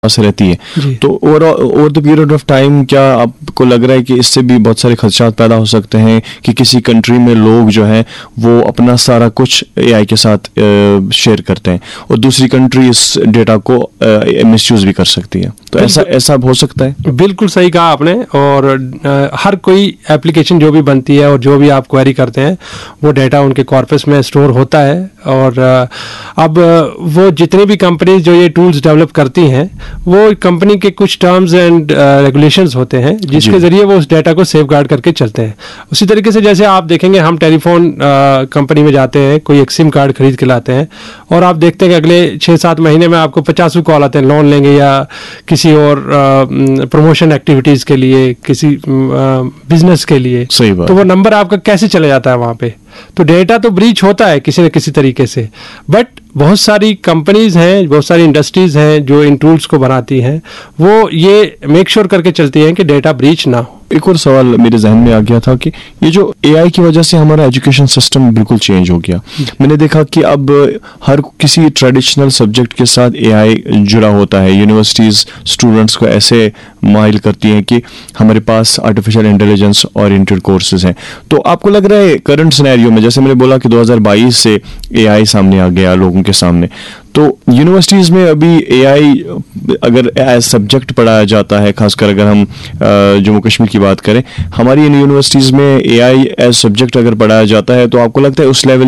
पास रहती है। तो over the period of time क्या आपको लग रहा है कि इससे भी बहुत सारे खदशात पैदा हो सकते हैं कि किसी कंट्री में लोग जो हैं वो अपना सारा कुछ एआई के साथ शेयर करते हैं और दूसरी कंट्री इस डेटा को मिसयूज भी कर सकती है? तो ऐसा हो सकता है? बिल्कुल सही कहा आपने। और हर कोई एप्लीकेशन जो भी बनती है और जो भी आप क्वेरी करते हैं वो डेटा उनके कॉर्पस में स्टोर होता है। और अब वो जितनी भी कंपनीज जो ये टूल्स डेवलप करती हैं वो कंपनी के कुछ टर्म्स एंड रेगुलेशंस होते हैं जिसके जरिए वो उस डेटा को सेफ गार्ड करके चलते हैं। उसी तरीके से जैसे आप देखेंगे हम टेलीफोन कंपनी में जाते हैं, कोई एक सिम कार्ड खरीद के लाते हैं और आप देखते हैं कि अगले 6-7 महीने में आपको 50 कॉल आते हैं लोन लेंगे या किसी और प्रमोशन एक्टिविटीज के लिए, किसी बिजनेस के लिए। सही बात। तो वो नंबर आपका कैसे चले जाता है वहां पे? तो डेटा तो ब्रीच होता है किसी न किसी तरीके से, बट बहुत सारी कंपनीज हैं, बहुत सारी इंडस्ट्रीज हैं जो इन टूल्स को बनाती हैं, वो ये मेक श्योर करके चलती हैं कि डेटा ब्रीच ना हो। एक और सवाल मेरे जहन में आ गया था कि ये जो एआई की वजह से हमारा एजुकेशन सिस्टम बिल्कुल चेंज हो गया। मैंने देखा कि अब हर किसी ट्रेडिशनल सब्जेक्ट के साथ एआई जुड़ा होता है। यूनिवर्सिटीज स्टूडेंट्स को ऐसे माइल करती हैं कि हमारे पास आर्टिफिशियल इंटेलिजेंस ओरिएंटेड कोर्सेज हैं। तो आपको लग रहा है करंट सिनेरियो में, जैसे मैंने बोला कि 2022 से एआई सामने आ गया लोगों के सामने, तो यूनिवर्सिटीज में अभी एआई अगर एज सब्जेक्ट पढ़ाया जाता है, खासकर अगर हम जम्मू कश्मीर की बात करें, हमारी इन यूनिवर्सिटीज में एआई एज सब्जेक्ट अगर पढ़ाया जाता है तो आपको लगता है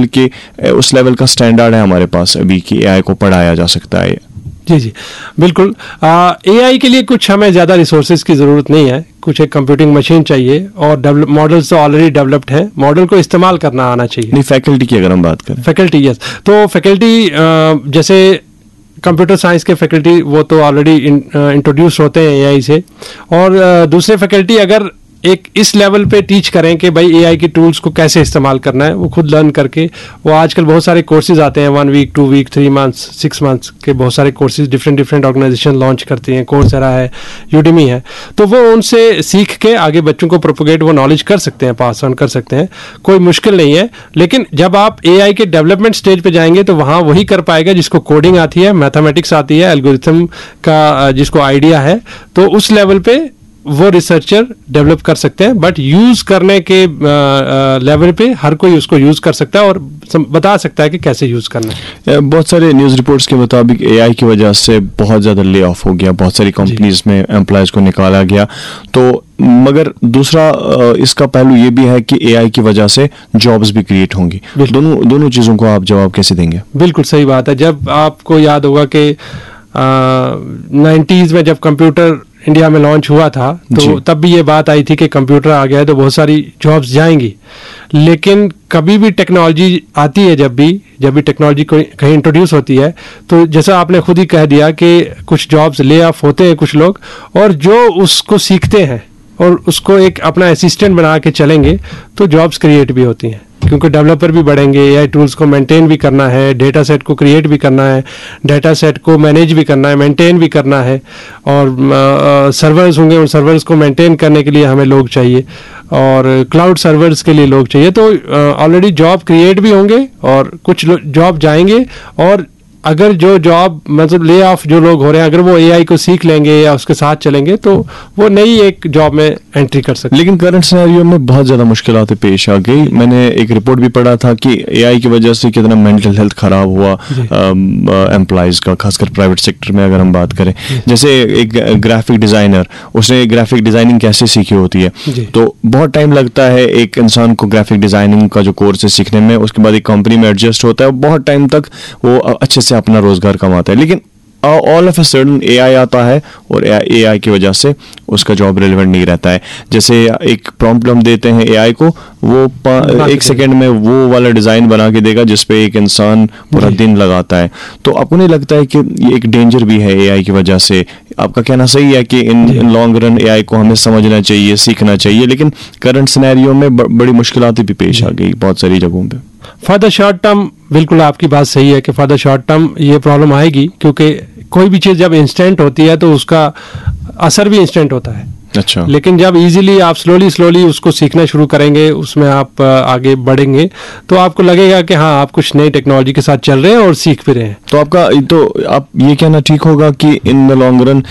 उस लेवल का स्टैंडर्ड है हमारे पास अभी कि एआई को पढ़ाया जा सकता है? जी बिल्कुल। एआई के लिए कुछ हमें ज़्यादा रिसोर्सेज की ज़रूरत नहीं है, कुछ एक कंप्यूटिंग मशीन चाहिए और मॉडल्स तो ऑलरेडी डेवलप्ड हैं, मॉडल को इस्तेमाल करना आना चाहिए। नहीं, फैकल्टी की अगर हम बात करें, फैकल्टी यस, तो फैकल्टी जैसे कंप्यूटर साइंस के फैकल्टी वो तो ऑलरेडी इंट्रोड्यूस होते हैं एआई से, और दूसरे फैकल्टी अगर एक इस लेवल पे टीच करें कि भाई एआई के टूल्स को कैसे इस्तेमाल करना है, वो खुद लर्न करके, वो आजकल बहुत सारे कोर्सेज आते हैं 1 वीक 2 वीक 3 मंथ्स 6 मंथ्स के बहुत सारे कोर्सेज डिफरेंट ऑर्गेनाइजेशन लॉन्च करती हैं, कोर्सेरा है, यूडेमी है, तो वो उनसे सीख के आगे बच्चों को प्रोपोगेट वो नॉलेज कर सकते हैं, पास ऑन कर सकते हैं, कोई मुश्किल नहीं है। लेकिन जब आप एआई के डेवलपमेंट स्टेज पे जाएंगे तो वहाँ वही कर पाएगा जिसको कोडिंग आती है, मैथमेटिक्स आती है, एल्गोरिथम का जिसको आइडिया है, तो उस लेवल पे वो रिसर्चर डेवलप कर सकते हैं। बट यूज करने के लेवल पे हर कोई उसको यूज कर सकता है और बता सकता है कि कैसे यूज करना है। बहुत सारे न्यूज़ रिपोर्ट्स के मुताबिक एआई की वजह से बहुत ज़्यादा ले ऑफ हो गया, बहुत सारी कंपनीज में एम्प्लॉयज को निकाला गया। तो मगर दूसरा इसका पहलू ये भी है कि एआई की वजह से जॉब्स भी क्रिएट होंगी। दोनों चीज़ों को आप जवाब कैसे देंगे? बिल्कुल सही बात है। जब आपको याद होगा कि 90s में जब कंप्यूटर इंडिया में लॉन्च हुआ था तो तब भी ये बात आई थी कि कंप्यूटर आ गया है तो बहुत सारी जॉब्स जाएंगी। लेकिन कभी भी टेक्नोलॉजी आती है, जब भी टेक्नोलॉजी कहीं इंट्रोड्यूस होती है, तो जैसा आपने खुद ही कह दिया कि कुछ जॉब्स ले ऑफ होते हैं कुछ लोग, और जो उसको सीखते हैं और उसको एक अपना असिस्टेंट बना के चलेंगे तो जॉब्स क्रिएट भी होती हैं, क्योंकि डेवलपर भी बढ़ेंगे, एआई टूल्स को मेंटेन भी करना है, डेटा सेट को क्रिएट भी करना है, डेटा सेट को मैनेज भी करना है, मेंटेन भी करना है, और सर्वर्स होंगे, उन सर्वर्स को मेंटेन करने के लिए हमें लोग चाहिए, और क्लाउड सर्वर्स के लिए लोग चाहिए। तो ऑलरेडी जॉब क्रिएट भी होंगे और कुछ जॉब जाएंगे, और अगर जो जॉब मतलब ले ऑफ जो लोग हो रहे हैं अगर वो एआई को सीख लेंगे या उसके साथ चलेंगे तो वो नई एक जॉब में एंट्री कर सकते। लेकिन करंट सिनेरियो में बहुत ज़्यादा मुश्किलातें पेश आ गई। मैंने एक रिपोर्ट भी पढ़ा था कि एआई की वजह से कितना मेंटल हेल्थ खराब हुआ एम्प्लॉयज़ का, खासकर प्राइवेट सेक्टर में अगर हम बात करें। जैसे एक ग्राफिक डिज़ाइनर, उसने ग्राफिक डिज़ाइनिंग कैसे सीखी होती है, तो बहुत टाइम लगता है एक इंसान को ग्राफिक डिज़ाइनिंग का जो कोर्स है सीखने में, उसके बाद एक कंपनी में एडजस्ट होता है, बहुत टाइम तक वो अच्छे से अपना रोजगार कमाता है। लेकिन all of a sudden AI आता है और एआई की वजह से उसका जॉब रिलेवेंट नहीं रहता है। जैसे एक प्रॉम्प्ट हम देते हैं एआई को, वो 1 सेकेंड में वो वाला डिजाइन बना के देगा जिसपे एक इंसान पूरा दिन लगाता है। तो आपको नहीं लगता है कि ये एक डेंजर भी है एआई की वजह से? आपका कहना सही है कि इन लॉन्ग रन एआई को हमें समझना चाहिए, सीखना चाहिए, लेकिन करंट सिनेरियो में बड़ी मुश्किलातें भी पेश आ गई बहुत सारी जगहों पे। फॉर द शॉर्ट टर्म बिल्कुल आपकी बात सही है कि फॉर द शॉर्ट टर्म ये प्रॉब्लम आएगी, क्योंकि कोई भी चीज़ जब इंस्टेंट होती है तो उसका असर भी इंस्टेंट होता है। अच्छा। लेकिन जब इजीली आप स्लोली उसको सीखना शुरू करेंगे, उसमें आप आगे बढ़ेंगे, तो आपको लगेगा कि हाँ आप कुछ नई टेक्नोलॉजी के साथ चल रहे हैं और सीख भी रहे हैं। तो आप ये कहना ठीक होगा कि इन द लॉन्ग रन